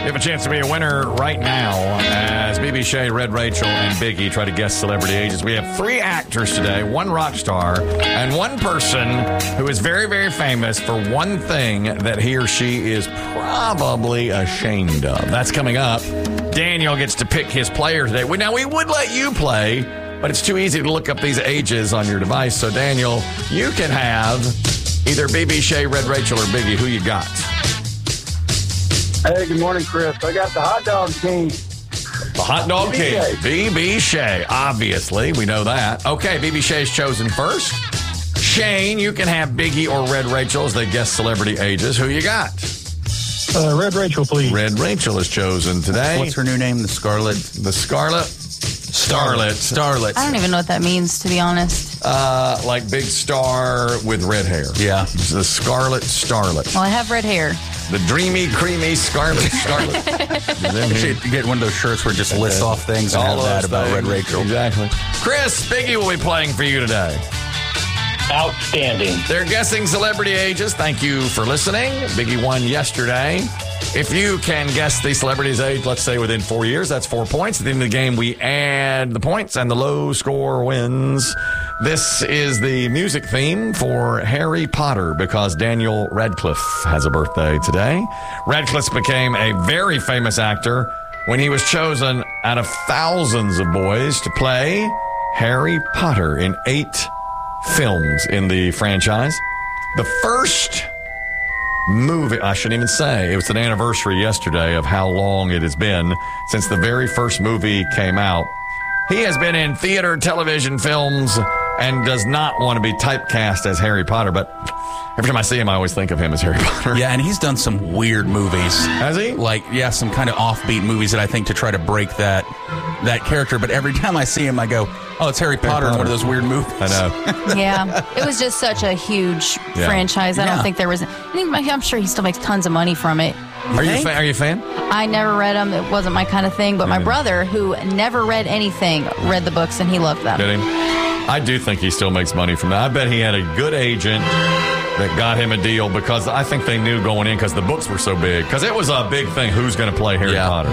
You have a chance to be a winner right now as BB Shea, Red Rachel, and Biggie try to guess celebrity ages. We have 3 actors today, 1 rock star, and 1 person who is very, very famous for one thing that he or she is probably ashamed of. That's coming up. Daniel gets to pick his player today. Now, we would let you play, but it's too easy to look up these ages on your device. So, Daniel, you can have either BB Shea, Red Rachel, or Biggie. Who you got? Hey, good morning, Chris. I got the hot dog king. The hot dog king, BB Shea. Obviously, we know that. Okay, BB Shea's chosen first. Shane, you can have Biggie or Red Rachel as they guess celebrity ages. Who you got? Red Rachel, please. Red Rachel is chosen today. What's her new name? The Scarlet? The Scarlet? Starlet. I don't even know what that means, to be honest. Like big star with red hair. Yeah. It's the Scarlet Starlet. Well, I have red hair. The dreamy, creamy Scarlet. You should get one of those shirts where it just lists off things and have that about Red Rachel. Exactly. Chris, Biggie will be playing for you today. Outstanding. They're guessing celebrity ages. Thank you for listening. Biggie won yesterday. If you can guess the celebrity's age, let's say within 4 years, that's 4 points. At the end of the game, we add the points, and the low score wins. This is the music theme for Harry Potter because Daniel Radcliffe has a birthday today. Radcliffe became a very famous actor when he was chosen out of thousands of boys to play Harry Potter in 8 films in the franchise. The first movie, I shouldn't even say, it was an anniversary yesterday of how long it has been since the very first movie came out. He has been in theater, television, films, and does not want to be typecast as Harry Potter, but every time I see him, I always think of him as Harry Potter. Yeah, and he's done some weird movies. Has he? Like, yeah, some kind of offbeat movies that I think to try to break that character, but every time I see him, I go, oh, it's Harry Potter in one of those weird movies. I know. Yeah, it was just such a huge franchise. I don't think there was. I'm sure he still makes tons of money from it. Are you a fan? I never read them. It wasn't my kind of thing. But my brother, who never read anything, read the books and he loved them. Did he? I do think he still makes money from that. I bet he had a good agent that got him a deal because I think they knew going in because the books were so big. Because it was a big thing. Who's going to play Harry Potter?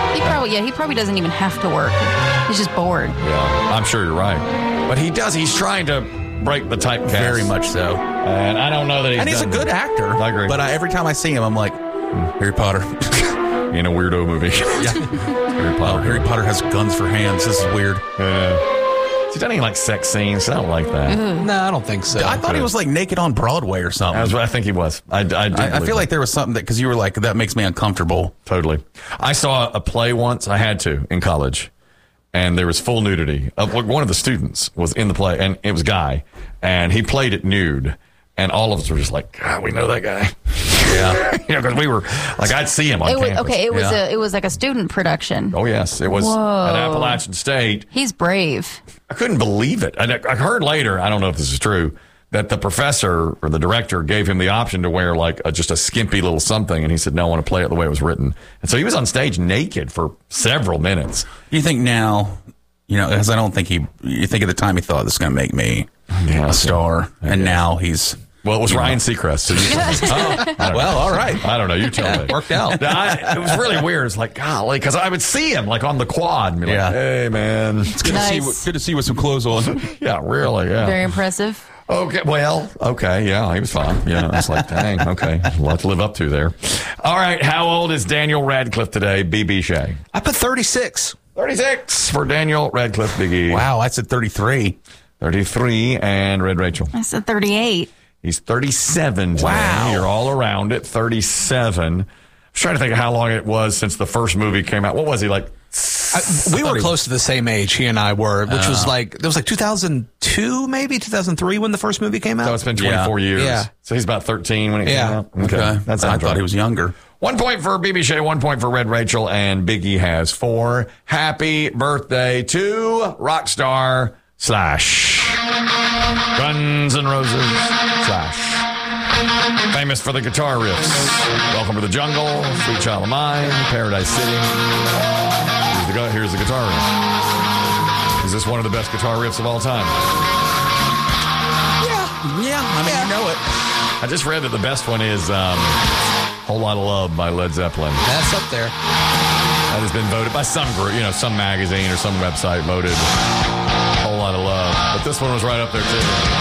He probably doesn't even have to work. He's just bored. Yeah, I'm sure you're right. But he does. He's trying to break the typecast. Very much so. And I don't know that he's a good actor. I agree. But every time I see him, I'm like, Harry Potter. In a weirdo movie. Yeah. Harry Potter. Oh, Harry Potter has guns for hands. This is weird. He's done any like sex scenes. I don't like that. No, I don't think so. I thought he was like naked on Broadway or something. I think he was. I feel like there was something that, because you were like, that makes me uncomfortable. Totally. I saw a play once. I had to in college. And there was full nudity. One of the students was in the play, and it was a guy. And he played it nude. And all of us were just like, God, we know that guy. Yeah. Because we were, like, I'd see him on campus. Okay, it was like a student production. Oh, yes. It was at Appalachian State. He's brave. I couldn't believe it. And I heard later, I don't know if this is true, that the professor or the director gave him the option to wear like just a skimpy little something. And he said, no, I want to play it the way it was written. And so he was on stage naked for several minutes. You think now, because I don't think you think at the time he thought this is going to make me a star. And now he's... Well, it was Ryan Seacrest. So well, all right. I don't know. You tell me. Worked out. It was really weird. It's like, golly, because I would see him like on the quad and be like, hey, man. It's good to see you with some clothes on. Yeah, really, yeah. Very impressive. Okay, yeah, he was fine. Yeah, it's like, dang, okay. A lot to live up to there. All right, how old is Daniel Radcliffe today, BB Shea? I put 36. 36 for Daniel Radcliffe, Biggie. Wow, I said 33. 33, and Red Rachel. I said 38. He's 37 today. Wow. You're all around it, 37. I was trying to think of how long it was since the first movie came out. What was he, like? We were close to the same age, he and I were, which was like, it was like 2002, maybe 2003 when the first movie came out. So it's been 24 years. Yeah. So he's about 13 when it came out. Okay. That's I thought he was younger. 1 point for BB Shea, 1 point for Red Rachel, and Biggie has 4. Happy birthday to Rockstar / Guns N' Roses / famous for the guitar riffs. Welcome to the Jungle, Sweet Child of Mine, Paradise City. Here's the guitar riff. Is this one of the best guitar riffs of all time? Yeah, I mean, you know it. I just read that the best one is Whole Lot of Love by Led Zeppelin. That's up there. That has been voted by some group, some magazine or some website voted Whole Lot of Love. But this one was right up there, too.